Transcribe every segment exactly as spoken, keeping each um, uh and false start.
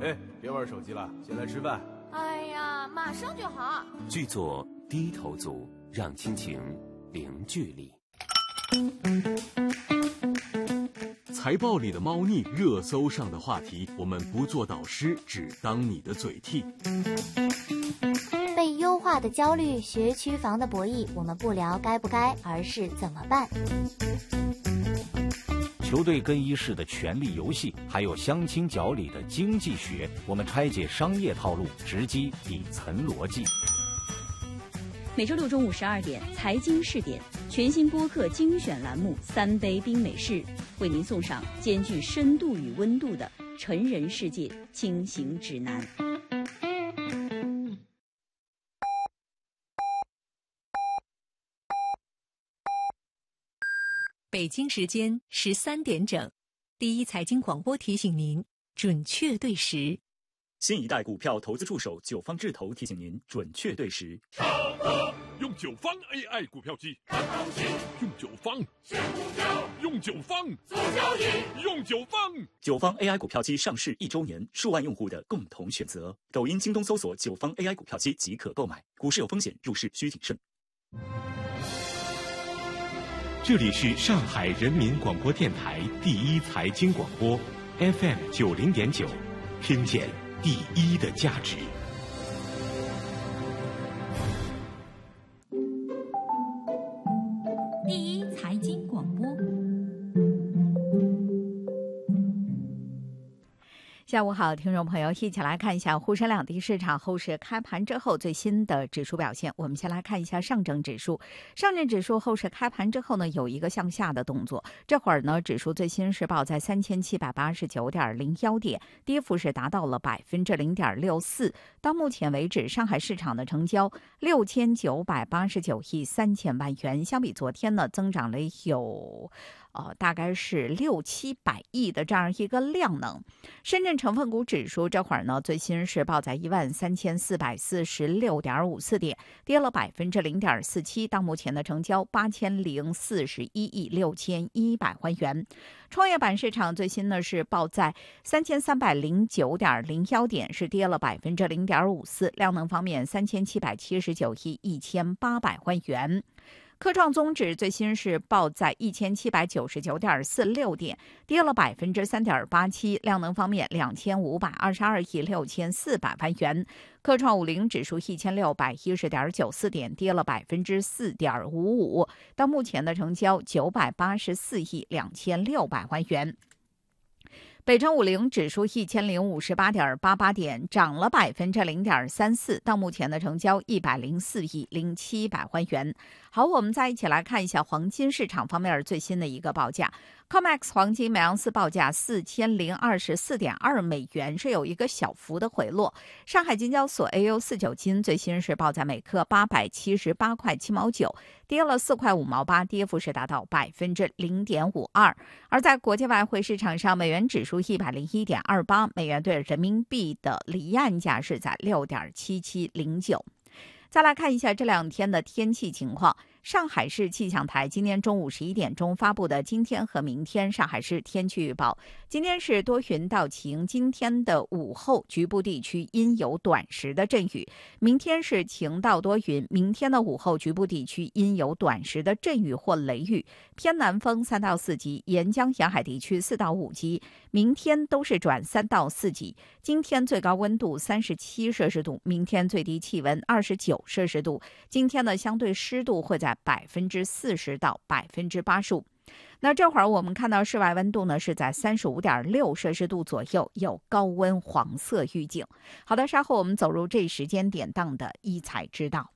哎，别玩手机了，先来吃饭。 哎呀，马上就好。 剧作低头族，让亲情零距离。 财报里的猫腻，热搜上的话题，我们不做导师，只当你的嘴替。 被优化的焦虑，学区房的博弈，我们不聊该不该，而是怎么办。 球队更衣室的权力游戏，还有相亲角里的经济学，我们拆解商业套路，直击底层逻辑。 每周六中午十二点，财经试点全新播客精选栏目《三杯冰美式》，为您送上兼具深度与温度的成人世界轻行指南。 北京时间十三点整，第一财经广播提醒您准确对时。 新一代股票投资助手九方智投提醒您准确对时。 超哥用九方 A I 股票机，看行情；用九方选股票，用九方做交易，用九方。 九方 A I 股票机上市一周年，数万用户的共同选择。抖音、京东搜索九方 A I 股票机即可购买。股市有风险，入市需谨慎。 这里是上海人民广播电台第一财经广播 F M 九零点九，听见第一的价值。 第一财经广播。 下午好，听众朋友，一起来看一下沪深两地市场后市开盘之后最新的指数表现。我们先来看一下上证指数，上证指数后市开盘之后呢，有一个向下的动作。这会儿呢，指数最新是报在三千七百八十九点零一点，跌幅是达到了百分之零点六四。到目前为止，上海市场的成交六千九百八十九亿三千万元，相比昨天呢，增长了有。呃，大概是六七百亿的这样一个量能。深圳成分股指数这会儿呢，最新是报在一万三千四百四十六点五四点，跌了百分之零点四七。到目前的成交八千零四十一亿六千一百万元。创业板市场最新呢是报在三千三百零九点零一点，是跌了百分之零点五四。量能方面，三千七百七十九亿一千八百万元。科创综指最新是报在一千七百九十九点四六点，跌了百分之三点八七。量能方面，两千五百二十二亿六千四百万元。科创五零指数一千六百一十点九四点，跌了百分之四点五五。到目前的成交九百八十四亿两千六百万元。北证五零指数一千零五十八点八八点，涨了百分之零点三四，到目前的成交一百零四亿零七百万元。好，我们再一起来看一下黄金市场方面最新的一个报价。C O M E X 黄金每盎司报价四千零二十四点二美元，是有一个小幅的回落。上海金交所 A U 四九金最新是报在每克八百七十八块七毛九，跌了四块五毛八，跌幅是达到百分之零点五二。而在国际外汇市场上，美元指数一百零一点二八，美元对人民币的离岸价是在六点七七零九。再来看一下这两天的天气情况。上海市气象台今天中午十一点钟发布的今天和明天上海市天气预报。今天是多云到晴，今天的午后局部地区阴有短时的阵雨。明天是晴到多云，明天的午后局部地区阴有短时的阵雨或雷雨，偏南风三到四级，沿江沿海地区四到五级。明天都是转三到四级。今天最高温度三十七摄氏度，明天最低气温二十九摄氏度。今天的相对湿度会在百分之四十到百分之八十五。那这会儿我们看到室外温度呢是在三十五点六摄氏度左右，有高温黄色预警。好的，稍后我们走入这时间点档的一财知道。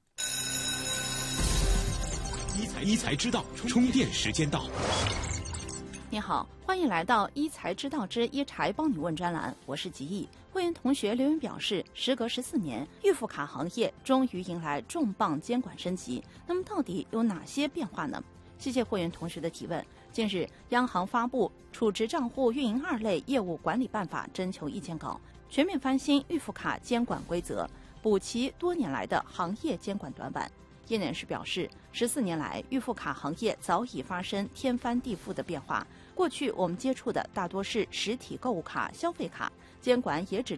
一财一财知道，充电时间到。 你好，欢迎来到一财知道之一财帮你问专栏，我是吉毅。会员同学留言表示，时隔十四年，预付卡行业终于迎来重磅监管升级。那么到底有哪些变化呢？谢谢会员同学的提问。近日，央行发布《储值账户运营二类业务管理办法》征求意见稿，全面翻新预付卡监管规则，补齐多年来的行业监管短板。业内人士表示，十四年来，预付卡行业早已发生天翻地覆的变化。过去我们接触的大多是实体购物卡、消费卡，监管也只